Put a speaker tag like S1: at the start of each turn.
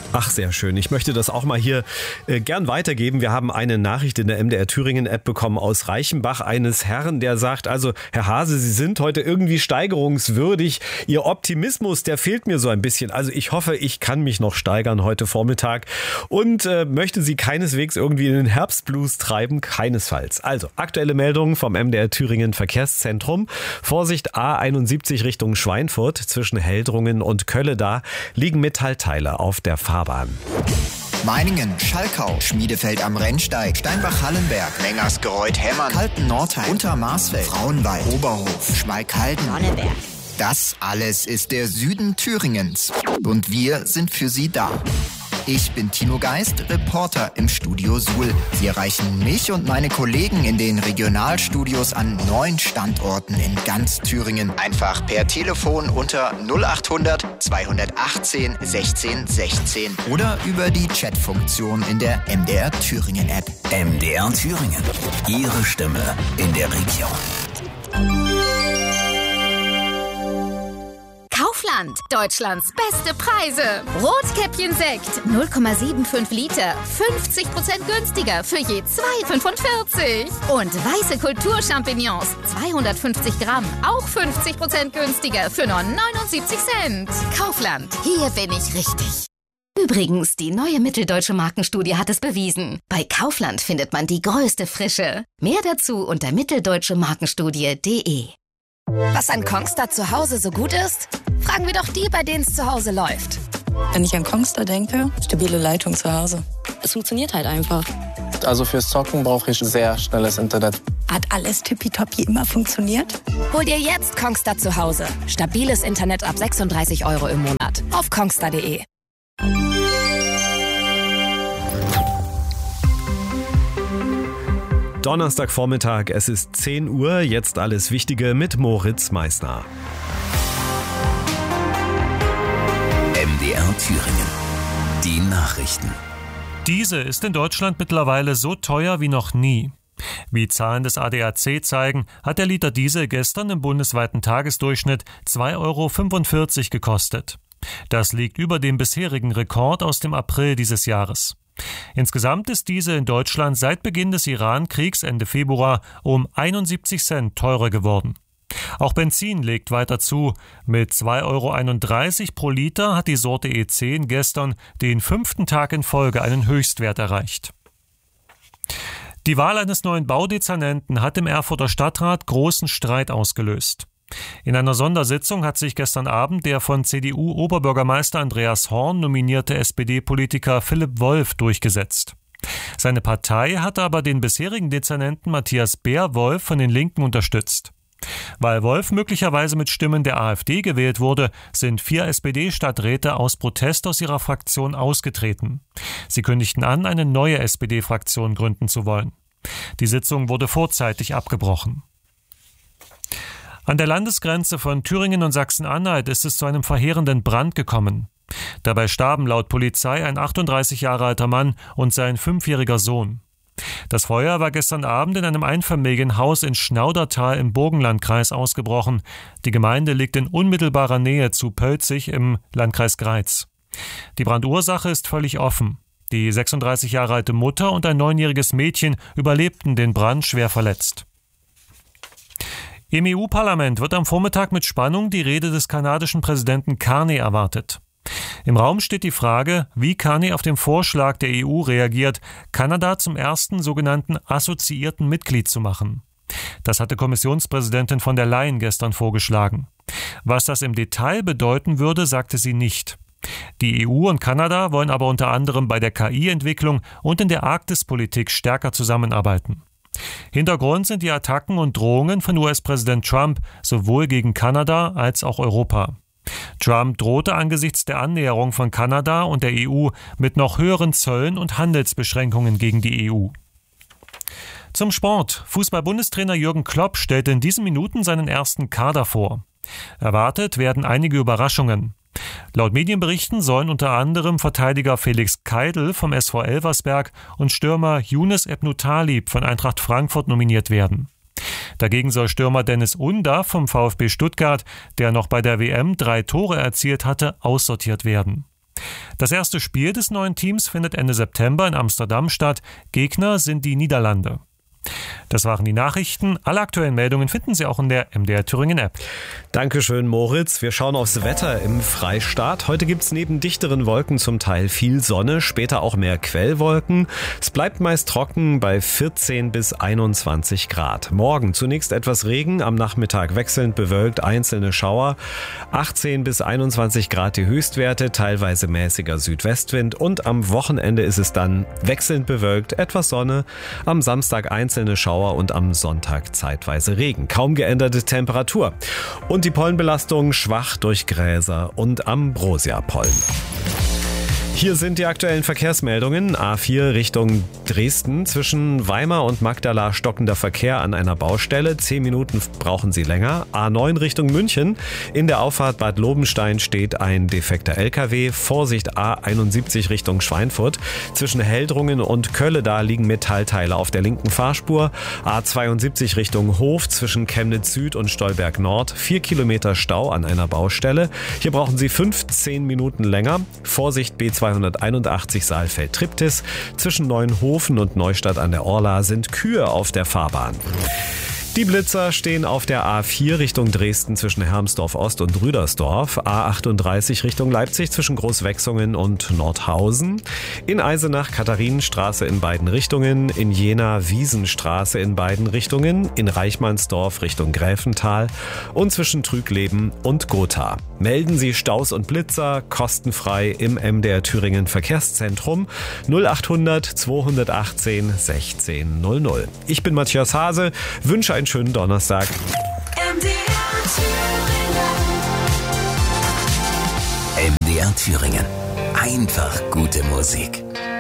S1: Ach, sehr schön. Ich möchte das auch mal hier gern weitergeben. Wir haben eine Nachricht in der MDR Thüringen-App bekommen aus Reichenbach eines Herrn, der sagt, also Herr Hase, Sie sind heute irgendwie steigerungswürdig. Ihr Optimismus, der fehlt mir so ein bisschen. Also ich hoffe, ich kann mich noch steigern heute Vormittag und möchte Sie keineswegs irgendwie in den Herbstblues treiben. Keinesfalls. Also aktuelle Meldungen vom MDR Thüringen Verkehrszentrum. Vorsicht A71 Richtung Schweinfurt zwischen Heldrungen und Kölle, da liegen Metallteile auf der Fahrbahn.
S2: Meiningen, Schalkau, Schmiedefeld am Rennsteig, Steinbach-Hallenberg, Mengersgereuth-Hemmern, Kalten-Nordheim, Untermarsfeld, Frauenwald, Oberhof, Schmalkalden, Sonneberg. Das alles ist der Süden Thüringens. Und wir sind für Sie da. Ich bin Tino Geist, Reporter im Studio Suhl. Sie erreichen mich und meine Kollegen in den Regionalstudios an 9 Standorten in ganz Thüringen. Einfach per Telefon unter 0800 218 16 16 oder über die Chatfunktion in der MDR Thüringen App.
S3: MDR Thüringen. Ihre Stimme in der Region.
S4: Kaufland, Deutschlands beste Preise. Rotkäppchen Sekt, 0,75 Liter, 50% günstiger für je 2,45. Und weiße Kulturchampignons, 250 Gramm, auch 50% günstiger für nur 79 Cent. Kaufland, hier bin ich richtig. Übrigens, die neue Mitteldeutsche Markenstudie hat es bewiesen. Bei Kaufland findet man die größte Frische. Mehr dazu unter mitteldeutschemarkenstudie.de. Was an Kongstar zu Hause so gut ist? Fragen wir doch die, bei denen es zu Hause läuft.
S5: Wenn ich an Kongstar denke, stabile Leitung zu Hause. Es funktioniert halt einfach.
S6: Also fürs Zocken brauche ich sehr schnelles Internet.
S5: Hat alles tippitoppi immer funktioniert?
S4: Hol dir jetzt Kongstar zu Hause. Stabiles Internet ab 36 € im Monat. Auf kongstar.de.
S1: Donnerstagvormittag, es ist 10 Uhr, jetzt alles Wichtige mit Moritz Meissner.
S3: MDR Thüringen. Die Nachrichten.
S7: Diese ist in Deutschland mittlerweile so teuer wie noch nie. Wie Zahlen des ADAC zeigen, hat der Liter Diesel gestern im bundesweiten Tagesdurchschnitt 2,45 € gekostet. Das liegt über dem bisherigen Rekord aus dem April dieses Jahres. Insgesamt ist Diesel in Deutschland seit Beginn des Iran-Kriegs Ende Februar um 71 Cent teurer geworden. Auch Benzin legt weiter zu. Mit 2,31 € pro Liter hat die Sorte E10 gestern den 5. Tag in Folge einen Höchstwert erreicht. Die Wahl eines neuen Baudezernenten hat im Erfurter Stadtrat großen Streit ausgelöst. In einer Sondersitzung hat sich gestern Abend der von CDU-Oberbürgermeister Andreas Horn nominierte SPD-Politiker Philipp Wolf durchgesetzt. Seine Partei hatte aber den bisherigen Dezernenten Matthias Bär-Wolf von den Linken unterstützt. Weil Wolf möglicherweise mit Stimmen der AfD gewählt wurde, sind 4 SPD-Stadträte aus Protest aus ihrer Fraktion ausgetreten. Sie kündigten an, eine neue SPD-Fraktion gründen zu wollen. Die Sitzung wurde vorzeitig abgebrochen. An der Landesgrenze von Thüringen und Sachsen-Anhalt ist es zu einem verheerenden Brand gekommen. Dabei starben laut Polizei ein 38 Jahre alter Mann und sein 5-jähriger Sohn. Das Feuer war gestern Abend in einem Einfamilienhaus in Schnaudertal im Burgenlandkreis ausgebrochen. Die Gemeinde liegt in unmittelbarer Nähe zu Pölzig im Landkreis Greiz. Die Brandursache ist völlig offen. Die 36 Jahre alte Mutter und ein 9-jähriges Mädchen überlebten den Brand schwer verletzt. Im EU-Parlament wird am Vormittag mit Spannung die Rede des kanadischen Präsidenten Carney erwartet. Im Raum steht die Frage, wie Carney auf den Vorschlag der EU reagiert, Kanada zum ersten sogenannten assoziierten Mitglied zu machen. Das hatte Kommissionspräsidentin von der Leyen gestern vorgeschlagen. Was das im Detail bedeuten würde, sagte sie nicht. Die EU und Kanada wollen aber unter anderem bei der KI-Entwicklung und in der Arktispolitik stärker zusammenarbeiten. Hintergrund sind die Attacken und Drohungen von US-Präsident Trump sowohl gegen Kanada als auch Europa. Trump drohte angesichts der Annäherung von Kanada und der EU mit noch höheren Zöllen und Handelsbeschränkungen gegen die EU. Zum Sport. Fußball-Bundestrainer Jürgen Klopp stellte in diesen Minuten seinen ersten Kader vor. Erwartet werden einige Überraschungen. Laut Medienberichten sollen unter anderem Verteidiger Felix Keidl vom SV Elversberg und Stürmer Younes Ebnou-Talib von Eintracht Frankfurt nominiert werden. Dagegen soll Stürmer Dennis Undav vom VfB Stuttgart, der noch bei der WM 3 Tore erzielt hatte, aussortiert werden. Das erste Spiel des neuen Teams findet Ende September in Amsterdam statt. Gegner sind die Niederlande. Das waren die Nachrichten. Alle aktuellen Meldungen finden Sie auch in der MDR Thüringen App.
S1: Dankeschön, Moritz. Wir schauen aufs Wetter im Freistaat. Heute gibt's neben dichteren Wolken zum Teil viel Sonne, später auch mehr Quellwolken. Es bleibt meist trocken bei 14 bis 21 Grad. Morgen zunächst etwas Regen, am Nachmittag wechselnd bewölkt, einzelne Schauer. 18 bis 21 Grad die Höchstwerte, teilweise mäßiger Südwestwind. Und am Wochenende ist es dann wechselnd bewölkt, etwas Sonne. Am Samstag einzelne Schauer und am Sonntag zeitweise Regen. Kaum geänderte Temperatur. Und die Pollenbelastung schwach durch Gräser und Ambrosia-Pollen. Hier sind die aktuellen Verkehrsmeldungen. A4 Richtung Dresden. Zwischen Weimar und Magdala stockender Verkehr an einer Baustelle. 10 Minuten brauchen Sie länger. A9 Richtung München. In der Auffahrt Bad Lobenstein steht ein defekter LKW. Vorsicht A71 Richtung Schweinfurt. Zwischen Heldrungen und Kölleda liegen Metallteile auf der linken Fahrspur. A72 Richtung Hof. Zwischen Chemnitz Süd und Stolberg Nord. 4 Kilometer Stau an einer Baustelle. Hier brauchen Sie 15 Minuten länger. Vorsicht B281 Saalfeld-Triptis. Zwischen Neuenhofen und Neustadt an der Orla sind Kühe auf der Fahrbahn. Die Blitzer stehen auf der A4 Richtung Dresden zwischen Hermsdorf Ost und Rüdersdorf, A38 Richtung Leipzig zwischen Großwechsungen und Nordhausen, in Eisenach Katharinenstraße in beiden Richtungen, in Jena Wiesenstraße in beiden Richtungen, in Reichmannsdorf Richtung Gräfental und zwischen Trügleben und Gotha. Melden Sie Staus und Blitzer kostenfrei im MDR Thüringen Verkehrszentrum 0800 218 1600. Ich bin Matthias Hase, wünsche einen schönen Donnerstag.
S3: MDR Thüringen. Einfach gute Musik.